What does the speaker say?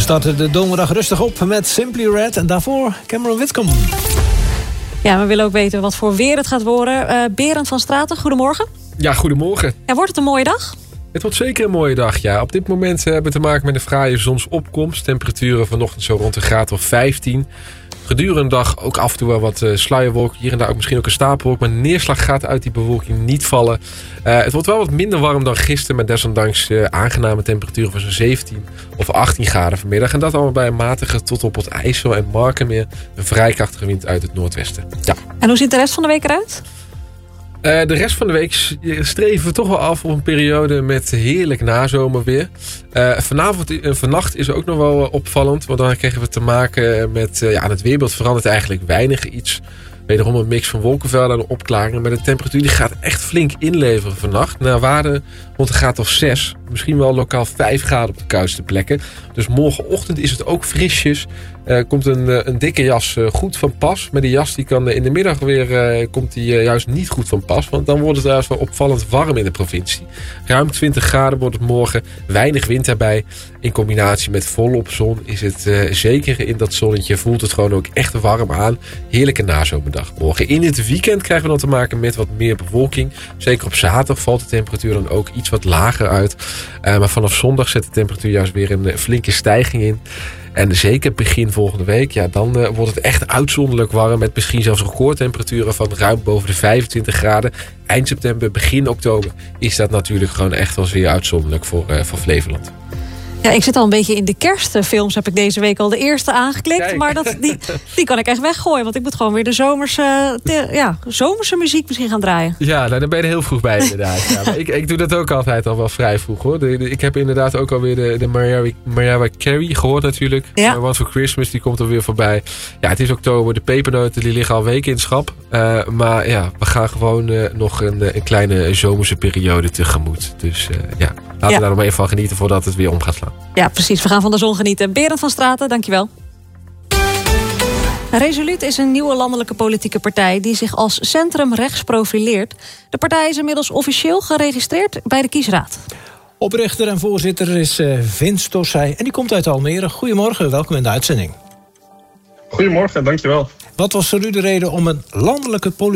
starten de donderdag rustig op met Simply Red en daarvoor Cameron Whitcomb. Ja, we willen ook weten wat voor weer het gaat worden. Berend van Straten, goedemorgen. Ja, goedemorgen. Ja, wordt het een mooie dag? Het wordt zeker een mooie dag, ja. Op dit moment hebben we te maken met een fraaie zonsopkomst. Temperaturen vanochtend zo rond een graad of 15. Gedurende de dag ook af en toe wel wat sluierwolk. Hier en daar ook misschien ook een stapelwolk. Maar de neerslag gaat uit die bewolking niet vallen. Het wordt wel wat minder warm dan gisteren. Met desondanks aangename temperaturen van zo'n 17 of 18 graden vanmiddag. En dat allemaal bij een matige tot op het IJssel en Markenmeer. Een vrij krachtige wind uit het noordwesten. Ja. En hoe ziet de rest van de week eruit? De rest van de week streven we toch wel af op een periode met heerlijk nazomerweer. Vanavond en vannacht is ook nog wel opvallend. Want dan kregen we te maken met... aan het weerbeeld verandert eigenlijk weinig iets. Wederom een mix van wolkenvelden en opklaringen. Maar de temperatuur die gaat echt flink inleveren vannacht. Naar waarde rond een graad of 6. Misschien wel lokaal 5 graden op de koudste plekken. Dus morgenochtend is het ook frisjes. Komt een dikke jas goed van pas. Maar die jas die kan in de middag weer komt die juist niet goed van pas. Want dan wordt het juist wel opvallend warm in de provincie. Ruim 20 graden wordt het morgen. Weinig wind erbij. In combinatie met volop zon is het zeker in dat zonnetje. Voelt het gewoon ook echt warm aan. Heerlijke nazomerdag morgen. In het weekend krijgen we dan te maken met wat meer bewolking. Zeker op zaterdag valt de temperatuur dan ook iets wat lager uit. Maar vanaf zondag zet de temperatuur juist weer een flinke stijging in. En zeker begin volgende week, ja, dan wordt het echt uitzonderlijk warm. Met misschien zelfs recordtemperaturen van ruim boven de 25 graden. Eind september, begin oktober is dat natuurlijk gewoon echt wel zeer uitzonderlijk voor Flevoland. Ja, ik zit al een beetje in de kerstfilms. Heb ik deze week al de eerste aangeklikt. Kijk. Maar die kan ik echt weggooien. Want ik moet gewoon weer de zomerse muziek misschien gaan draaien. Ja, nou, daar ben je er heel vroeg bij inderdaad. Ja, maar ik doe dat ook altijd al wel vrij vroeg hoor. Ik heb inderdaad ook alweer de Mariah Carey gehoord natuurlijk. Ja. One for Christmas, die komt er weer voorbij. Ja, het is oktober. De pepernoten die liggen al weken in het schap. Maar ja, we gaan gewoon nog een kleine zomerse periode tegemoet. Dus laten we daar nog maar even van genieten voordat het weer om gaat slaan. Ja, precies. We gaan van de zon genieten. Berend van Straten, dankjewel. Resoluut is een nieuwe landelijke politieke partij die zich als centrumrechts profileert. De partij is inmiddels officieel geregistreerd bij de kiesraad. Oprichter en voorzitter is Vince Tossay en die komt uit Almere. Goedemorgen, welkom in de uitzending. Goedemorgen, dankjewel. Wat was voor u de reden om een landelijke politieke